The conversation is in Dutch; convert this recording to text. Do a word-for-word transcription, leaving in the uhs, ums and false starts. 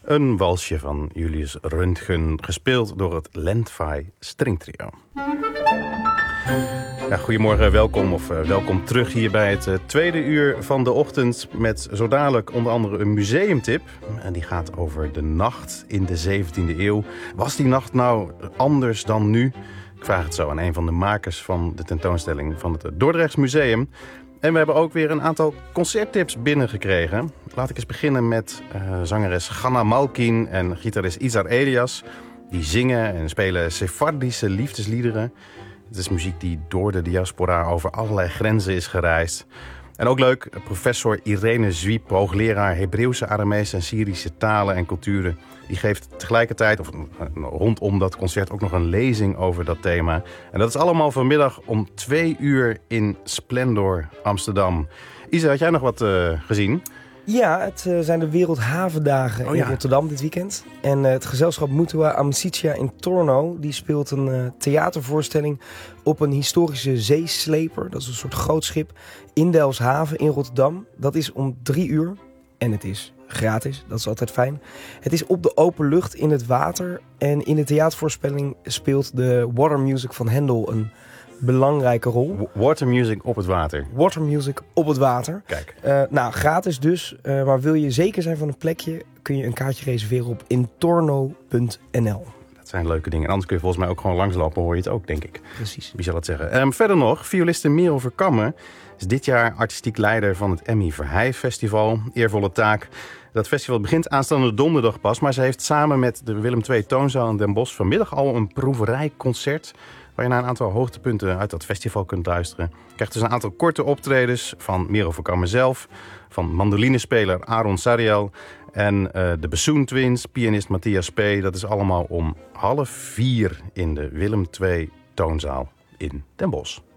Een walsje van Julius Röntgen, gespeeld door het Lendvai Stringtrio. Ja, goedemorgen, welkom of uh, welkom terug hier bij het uh, tweede uur van de ochtend... met zo dadelijk onder andere een museumtip. En die gaat over de nacht in de zeventiende eeuw. Was die nacht nou anders dan nu? Ik vraag het zo aan een van de makers van de tentoonstelling van het Dordrechts Museum. En we hebben ook weer een aantal concerttips binnengekregen. Laat ik eens beginnen met uh, zangeres Ganna Malkin en gitarist Izar Elias. Die zingen en spelen Sefardische liefdesliederen. Het is muziek die door de diaspora over allerlei grenzen is gereisd. En ook leuk, professor Irene Zwiep, hoogleraar Hebreeuwse, Aramese en Syrische talen en culturen. Die geeft tegelijkertijd, of rondom dat concert, ook nog een lezing over dat thema. En dat is allemaal vanmiddag om twee uur in Splendor Amsterdam. Isa, had jij nog wat uh, gezien? Ja, het uh, zijn de Wereldhavendagen oh, ja. in Rotterdam dit weekend. En uh, het gezelschap Mutua Amicitia in Torno, die speelt een uh, theatervoorstelling op een historische zeesleper. Dat is een soort groot schip in Delfshaven in Rotterdam. Dat is om drie uur en het is gratis, dat is altijd fijn. Het is op de open lucht in het water. En in de theatervoorstelling speelt de Water Music van Hendel een belangrijke rol. Water music op het water. Water music op het water. Kijk. Uh, nou, gratis dus. Uh, maar wil je zeker zijn van een plekje, kun je een kaartje reserveren op intorno punt n l. Dat zijn leuke dingen. En anders kun je volgens mij ook gewoon langslopen, hoor je het ook, denk ik. Precies. Wie zal het zeggen? Um, verder nog, violiste Merel Verkammen is dit jaar artistiek leider van het Emmy Verheij Festival. Eervolle taak. Dat festival begint aanstaande donderdag pas, maar ze heeft samen met de Willem twee Toonzaal in Den Bosch vanmiddag al een proeverijconcert, waar je naar een aantal hoogtepunten uit dat festival kunt luisteren. Je krijgt dus een aantal korte optredens van Merel Verkammen zelf, van mandolinespeler Aaron Sariel en uh, de Bassoon Twins, pianist Matthias P. Dat is allemaal om half vier in de Willem twee Toonzaal in Den Bosch.